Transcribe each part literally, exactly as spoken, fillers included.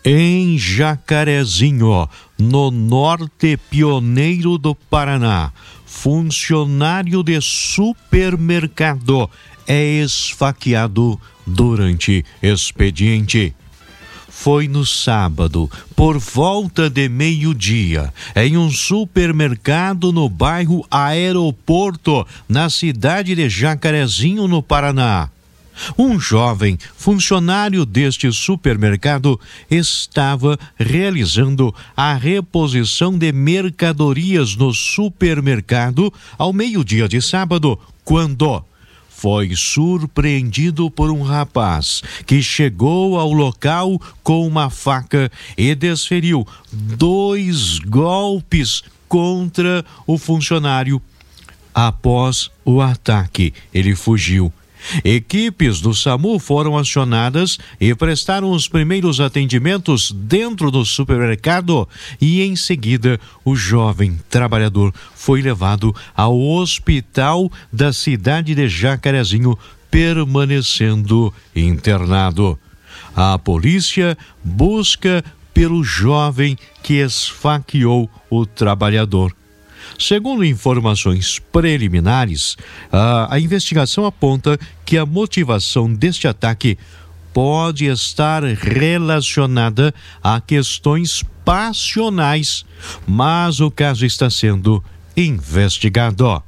Em Jacarezinho, no norte pioneiro do Paraná, funcionário de supermercado é esfaqueado durante expediente. Foi no sábado, por volta de meio-dia, em um supermercado no bairro Aeroporto, na cidade de Jacarezinho, no Paraná. Um jovem funcionário deste supermercado estava realizando a reposição de mercadorias no supermercado ao meio-dia de sábado, quando foi surpreendido por um rapaz que chegou ao local com uma faca e desferiu dois golpes contra o funcionário. Após o ataque, ele fugiu. Equipes do SAMU foram acionadas e prestaram os primeiros atendimentos dentro do supermercado e, em seguida, o jovem trabalhador foi levado ao hospital da cidade de Jacarezinho, permanecendo internado. A polícia busca pelo jovem que esfaqueou o trabalhador. Segundo informações preliminares, a, a investigação aponta que a motivação deste ataque pode estar relacionada a questões passionais, mas o caso está sendo investigado.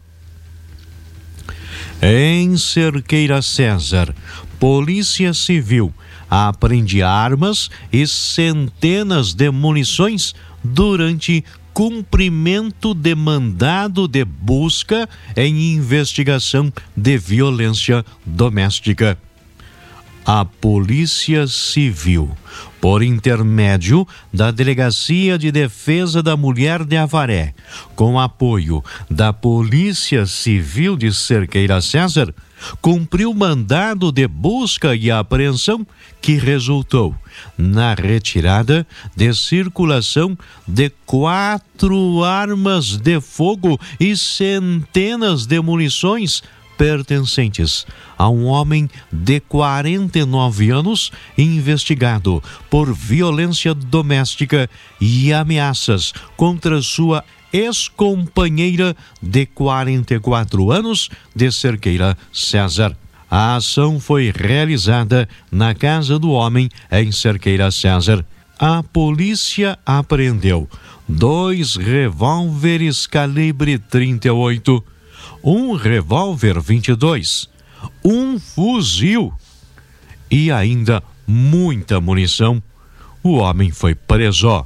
Em Cerqueira César, Polícia Civil apreende armas e centenas de munições durante cumprimento de mandado de busca em investigação de violência doméstica. A Polícia Civil, por intermédio da Delegacia de Defesa da Mulher de Avaré, com apoio da Polícia Civil de Cerqueira César, cumpriu mandado de busca e apreensão que resultou na retirada de circulação de quatro armas de fogo e centenas de munições pertencentes a um homem de quarenta e nove anos investigado por violência doméstica e ameaças contra sua ex-companheira de quarenta e quatro anos de Cerqueira César. A ação foi realizada na casa do homem em Cerqueira César. A polícia apreendeu dois revólveres calibre trinta e oito, um revólver vinte e dois, um fuzil e ainda muita munição. O homem foi preso.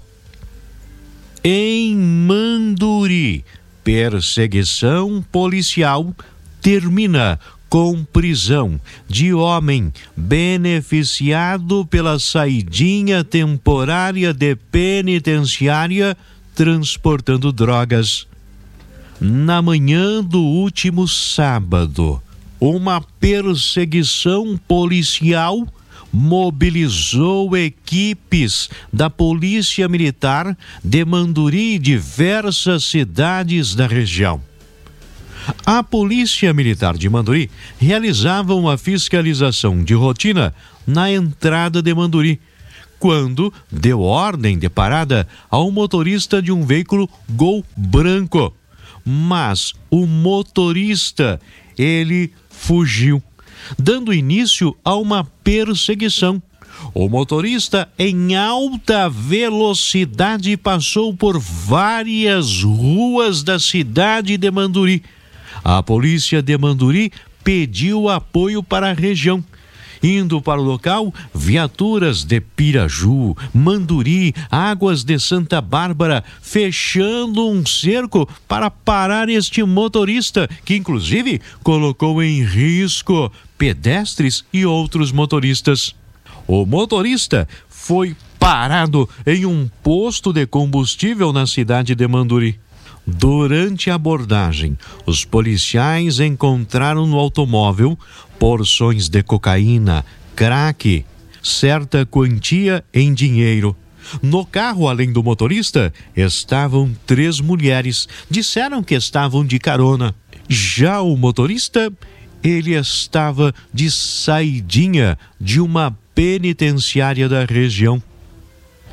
Em Manduri, perseguição policial termina com prisão de homem beneficiado pela saidinha temporária de penitenciária transportando drogas. Na manhã do último sábado, uma perseguição policial mobilizou equipes da Polícia Militar de Manduri e diversas cidades da região. A Polícia Militar de Manduri realizava uma fiscalização de rotina na entrada de Manduri, quando deu ordem de parada ao motorista de um veículo Gol branco. Mas o motorista, ele fugiu, dando início a uma perseguição. O motorista, em alta velocidade, passou por várias ruas da cidade de Manduri. A polícia de Manduri pediu apoio para a região. Indo para o local, viaturas de Piraju, Manduri, Águas de Santa Bárbara, fechando um cerco para parar este motorista, que inclusive colocou em risco pedestres e outros motoristas. O motorista foi parado em um posto de combustível na cidade de Manduri. Durante a abordagem, os policiais encontraram no automóvel porções de cocaína, crack, certa quantia em dinheiro. No carro, além do motorista, estavam três mulheres. Disseram que estavam de carona. Já o motorista, ele estava de saidinha de uma penitenciária da região.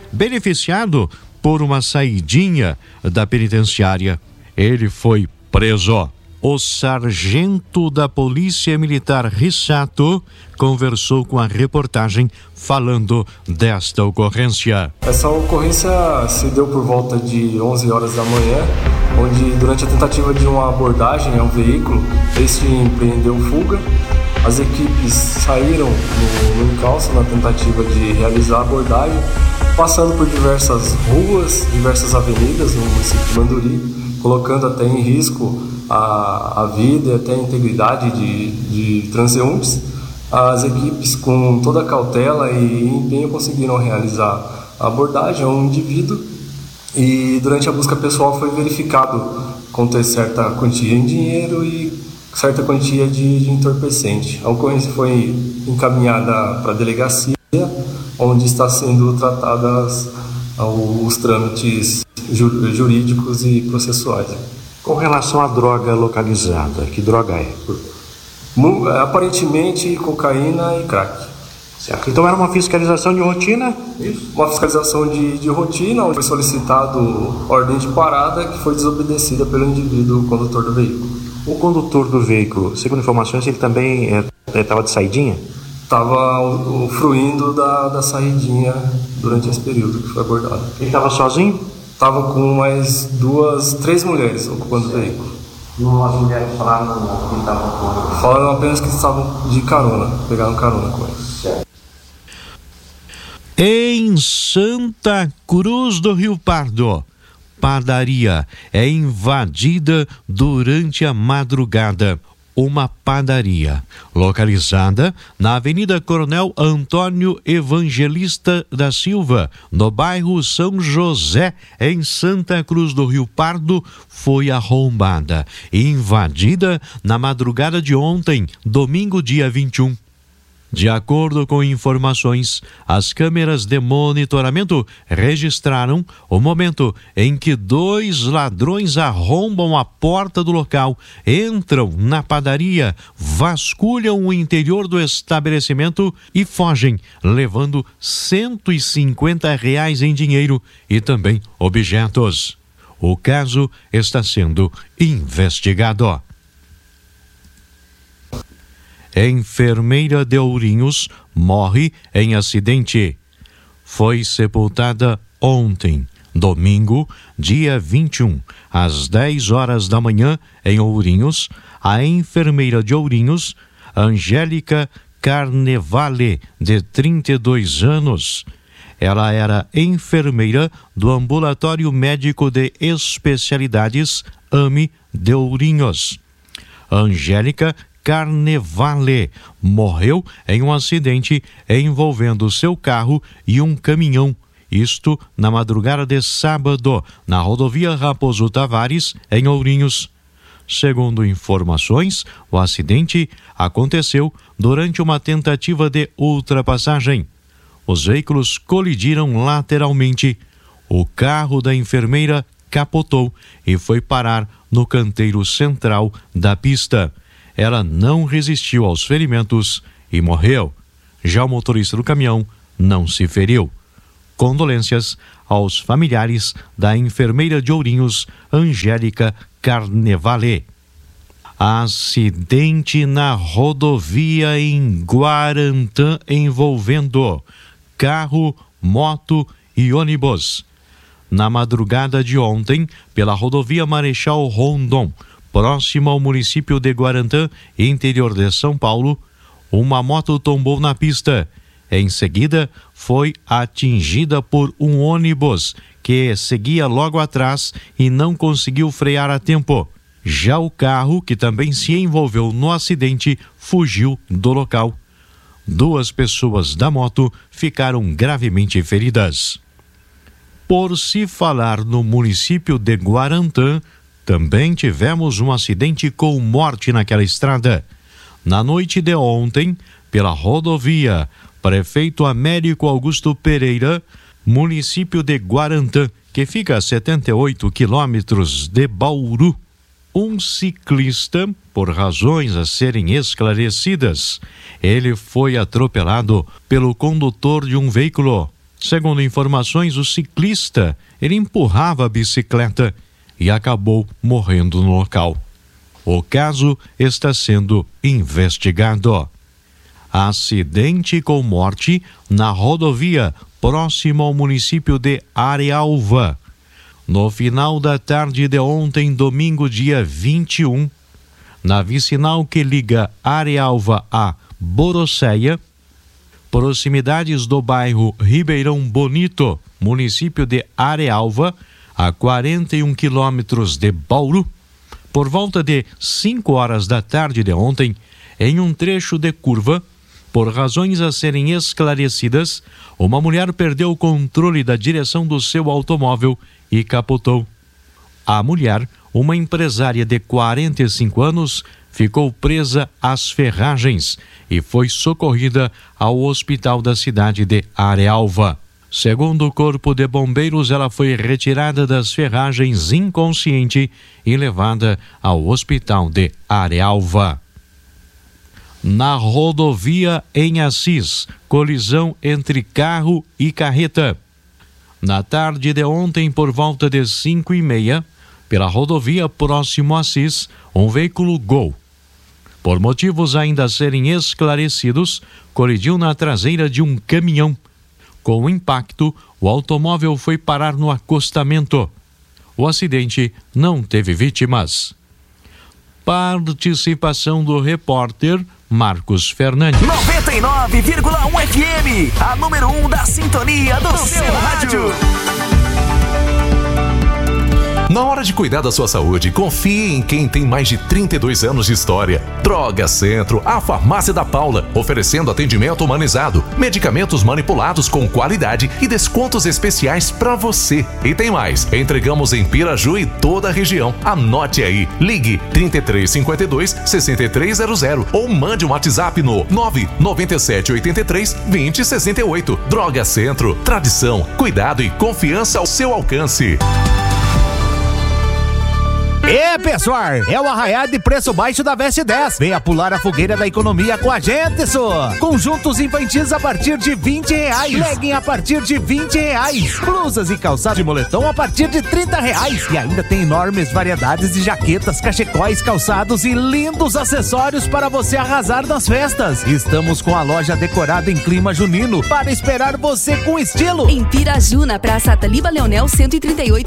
beneficiado por uma saidinha da penitenciária. Ele foi preso. O sargento da Polícia Militar Rissato conversou com a reportagem falando desta ocorrência. Essa ocorrência se deu por volta de onze horas da manhã, onde durante a tentativa de uma abordagem a um veículo, este empreendeu fuga. As equipes saíram no, no encalço na tentativa de realizar a abordagem, passando por diversas ruas, diversas avenidas no município de Manduri, colocando até em risco a, a vida e até a integridade de, de transeuntes. As equipes, com toda a cautela e empenho, conseguiram realizar a abordagem a um indivíduo e durante a busca pessoal foi verificado conter certa quantia em dinheiro e certa quantia de, de entorpecente. A ocorrência foi encaminhada para a delegacia, onde está sendo tratadas os trâmites jurídicos e processuais. Com relação à droga localizada, que droga é? Aparentemente cocaína e crack. Certo. Então era uma fiscalização de rotina? Isso. Uma fiscalização de, de rotina, onde foi solicitado ordem de parada que foi desobedecida pelo indivíduo condutor do veículo. O condutor do veículo, segundo informações, ele também estava é, de saidinha? Estava fruindo da, da saidinha durante esse período que foi abordado. Ele estava sozinho? Estava com mais duas, três mulheres ocupando o veículo. E as mulheres falaram que estavam com... Falaram apenas que estavam de carona, pegaram carona com eles. Certo. Em Santa Cruz do Rio Pardo, padaria é invadida durante a madrugada. Uma padaria localizada na Avenida Coronel Antônio Evangelista da Silva, no bairro São José, em Santa Cruz do Rio Pardo, foi arrombada e invadida na madrugada de ontem, domingo, dia vinte e um. De acordo com informações, as câmeras de monitoramento registraram o momento em que dois ladrões arrombam a porta do local, entram na padaria, vasculham o interior do estabelecimento e fogem, levando cento e cinquenta reais em dinheiro e também objetos. O caso está sendo investigado. Enfermeira de Ourinhos morre em acidente. Foi sepultada ontem, domingo, dia vinte e um, às dez horas da manhã, em Ourinhos, a enfermeira de Ourinhos, Angélica Carnevale, de trinta e dois anos. Ela era enfermeira do Ambulatório Médico de Especialidades A M E de Ourinhos. Angélica Carnevale morreu em um acidente envolvendo seu carro e um caminhão, isto na madrugada de sábado, na rodovia Raposo Tavares, em Ourinhos. Segundo informações, o acidente aconteceu durante uma tentativa de ultrapassagem. Os veículos colidiram lateralmente. O carro da enfermeira capotou e foi parar no canteiro central da pista. Ela não resistiu aos ferimentos e morreu. Já o motorista do caminhão não se feriu. Condolências aos familiares da enfermeira de Ourinhos, Angélica Carnevale. Acidente na rodovia em Guarantã envolvendo carro, moto e ônibus. Na madrugada de ontem, pela rodovia Marechal Rondon, próximo ao município de Guarantã, interior de São Paulo, uma moto tombou na pista. Em seguida, foi atingida por um ônibus que seguia logo atrás e não conseguiu frear a tempo. Já o carro, que também se envolveu no acidente, fugiu do local. Duas pessoas da moto ficaram gravemente feridas. Por se falar no município de Guarantã, também tivemos um acidente com morte naquela estrada. Na noite de ontem, pela rodovia Prefeito Américo Augusto Pereira, município de Guarantã, que fica a setenta e oito quilômetros de Bauru, um ciclista, por razões a serem esclarecidas, ele foi atropelado pelo condutor de um veículo. Segundo informações, o ciclista ele empurrava a bicicleta e acabou morrendo no local. O caso está sendo investigado. Acidente com morte na rodovia próximo ao município de Arealva. No final da tarde de ontem, domingo, dia vinte e um, na vicinal que liga Arealva a Borocéia, proximidades do bairro Ribeirão Bonito, município de Arealva, a quarenta e um quilômetros de Bauru, por volta de cinco horas da tarde de ontem, em um trecho de curva, por razões a serem esclarecidas, uma mulher perdeu o controle da direção do seu automóvel e capotou. A mulher, uma empresária de quarenta e cinco anos, ficou presa às ferragens e foi socorrida ao hospital da cidade de Arealva. Segundo o Corpo de Bombeiros, ela foi retirada das ferragens inconsciente e levada ao hospital de Arealva. Na rodovia em Assis, colisão entre carro e carreta. Na tarde de ontem, por volta de cinco e meia, pela rodovia próximo a Assis, um veículo Gol, por motivos ainda a serem esclarecidos, colidiu na traseira de um caminhão. Com o impacto, o automóvel foi parar no acostamento. O acidente não teve vítimas. Participação do repórter Marcos Fernandes. noventa e nove vírgula um F M, a número um da sintonia do, do seu rádio. Na hora de cuidar da sua saúde, confie em quem tem mais de trinta e dois anos de história. Droga Centro, a farmácia da Paula, oferecendo atendimento humanizado, medicamentos manipulados com qualidade e descontos especiais para você. E tem mais, entregamos em Piraju e toda a região. Anote aí, ligue trinta e três, cinquenta e dois, sessenta e três zero zero ou mande um WhatsApp no nove nove sete oito três, vinte, sessenta e oito. Droga Centro, tradição, cuidado e confiança ao seu alcance. É, pessoal, é o arraial de preço baixo da Veste dez. Venha pular a fogueira da economia com a gente, só. Conjuntos infantis a partir de vinte reais. Legging a partir de vinte reais. Blusas e calçados de moletom a partir de trinta reais. E ainda tem enormes variedades de jaquetas, cachecóis, calçados e lindos acessórios para você arrasar nas festas. Estamos com a loja decorada em clima junino para esperar você com estilo. Em Piraju, na Praça Ataliba Leonel cento e trinta e oito.